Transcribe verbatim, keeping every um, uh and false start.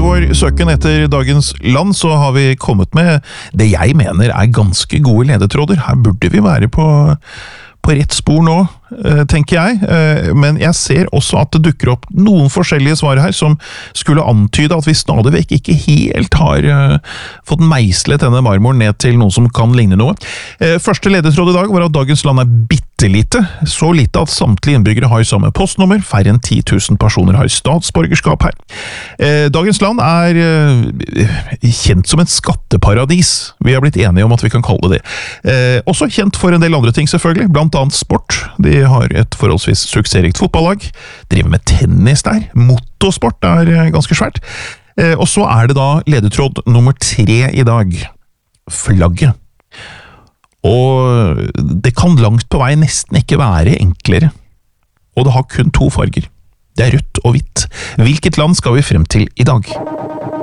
vår søken etter dagens land så har vi kommet med det jeg mener er ganske gode ledetråder. Her burde vi være på, på rett spor nå, tenker jeg. Men jeg ser også at det dukker opp noen forskjellige svar her som skulle antyde at vi stadig vekk ikke helt har fått meislet denne marmoren ned til noe som kan ligne noe. Første ledetråd i dag var at dagens land er bitte lite, så lite at samtlige innbyggere har samme postnummer, færre enn ti tusen personer har statsborgerskap her. Dagens land er kjent som et skatteparadis, vi har blitt enige om at vi kan kalle det det. Også kjent for en del andre ting selvfølgelig, blant annet sport. De har et forholdsvis suksessrikt fotballag, driver med tennis der, motorsport er ganske svært. Og så er det da ledetråd nummer tre i dag, flagget. Og det kan langt på vei nesten ikke være enklere. Og det har kun to farger. Det er rødt og hvitt. Hvilket land skal vi frem til i dag?